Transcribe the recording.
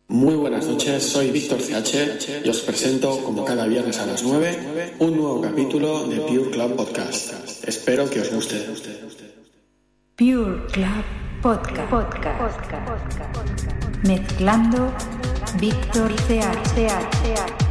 Muy buenas noches, soy Víctor CH y os presento, como cada viernes a las 9, un nuevo capítulo de Pure Club Podcast. Espero que os guste. Pure Club Podcast. Mezclando Víctor CH.